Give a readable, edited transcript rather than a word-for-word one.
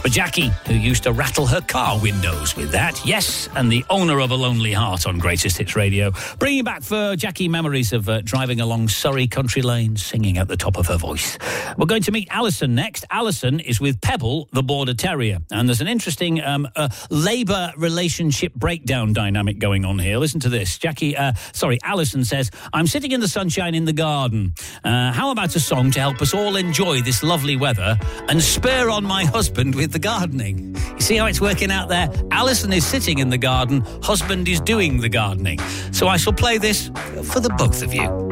For Jackie, who used to rattle her car windows with that. Yes, and the owner of A Lonely Heart on Greatest Hits Radio. Bringing back for Jackie memories of driving along Surrey country lanes, singing at the top of her voice. We're going to meet Alison next. Alison is with Pebble, the Border Terrier. And there's an interesting labour relationship breakdown dynamic going on here. Listen to this. Alison says, I'm sitting in the sunshine in the garden. How about a song to help us all enjoy this lovely weather and spur on my husband with the gardening? You see how it's working out there? Alison is sitting in the garden, husband is doing the gardening. So I shall play this for the both of you.